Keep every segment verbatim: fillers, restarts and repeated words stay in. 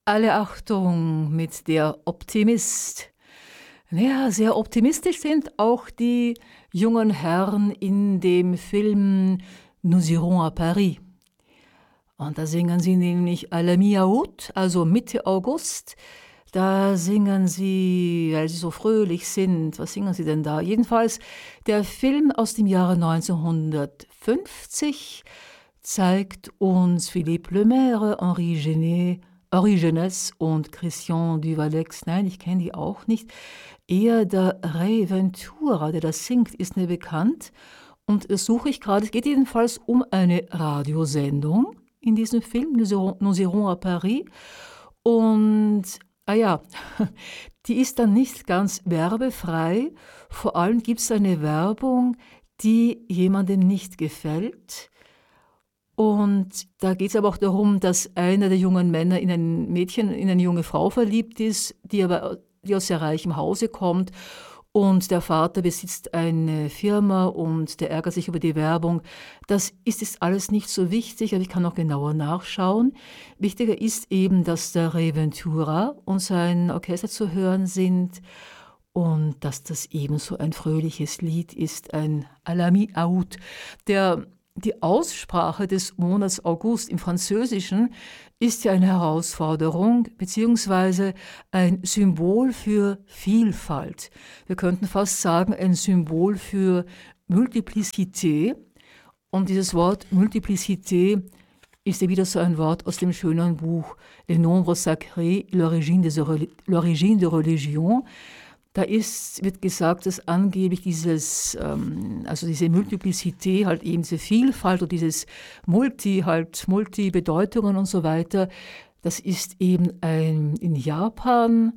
Alle Achtung mit der Optimist. Ja, sehr optimistisch sind auch die jungen Herren in dem Film Nous irons à Paris. Und da singen sie nämlich à la mi-août, also Mitte August. Da singen sie, weil sie so fröhlich sind. Was singen sie denn da? Jedenfalls, der Film aus dem Jahre neunzehnhundertfünfzig zeigt uns Philippe Lemaire, Henri Genet, Henri Jeunesse und Christian Duvalex. Nein, ich kenne die auch nicht. Eher der Ray Ventura, der das singt, ist mir bekannt. Und das suche ich gerade. Es geht jedenfalls um eine Radiosendung in diesem Film, Nous irons, Nous irons à Paris. Und, ah ja, die ist dann nicht ganz werbefrei. Vor allem gibt es eine Werbung, die jemandem nicht gefällt. Und da geht es aber auch darum, dass einer der jungen Männer in ein Mädchen, in eine junge Frau verliebt ist, die aber die aus sehr reichem Hause kommt. Und der Vater besitzt eine Firma und der ärgert sich über die Werbung. Das ist jetzt alles nicht so wichtig, aber ich kann noch genauer nachschauen. Wichtiger ist eben, dass der Ray Ventura und sein Orchester zu hören sind und dass das eben so ein fröhliches Lied ist, ein à la mi-août. Der Die Aussprache des Monats August im Französischen ist ja eine Herausforderung beziehungsweise ein Symbol für Vielfalt. Wir könnten fast sagen, ein Symbol für Multiplicité. Und dieses Wort Multiplicité ist ja wieder so ein Wort aus dem schönen Buch Les Nombres Sacrés, l'origine des, l'origine de religion. Da ist, wird gesagt, dass angeblich dieses, ähm, also diese Multiplizität, halt eben diese Vielfalt und dieses Multi, halt Multi-Bedeutungen und so weiter, das ist eben ein, in Japan,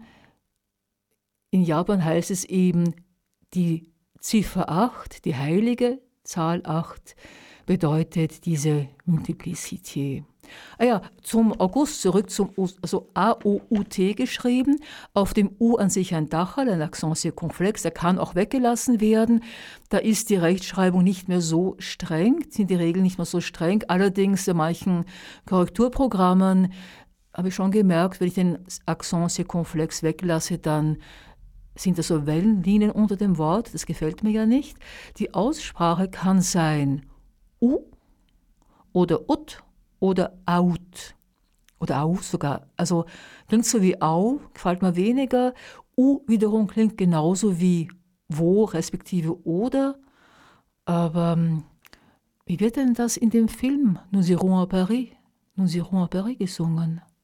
in Japan heißt es eben, die Ziffer acht, die heilige Zahl acht, bedeutet diese Multiplizität. Ah ja, zum August zurück, zum U, also A O U T geschrieben, auf dem U an sich ein Dacherl, ein Accent circonflex, der kann auch weggelassen werden. Da ist die Rechtschreibung nicht mehr so streng, sind die Regeln nicht mehr so streng. Allerdings in manchen Korrekturprogrammen habe ich schon gemerkt, wenn ich den Accent circonflex weglasse, dann sind da so Wellenlinien unter dem Wort, das gefällt mir ja nicht. Die Aussprache kann sein U oder Ut oder Aut oder Au sogar. Also klingt so wie Au, gefällt mir weniger. U wiederum klingt genauso wie wo, respektive oder. Aber wie wird denn das in dem Film Nous irons à Paris, Nous irons à Paris gesungen?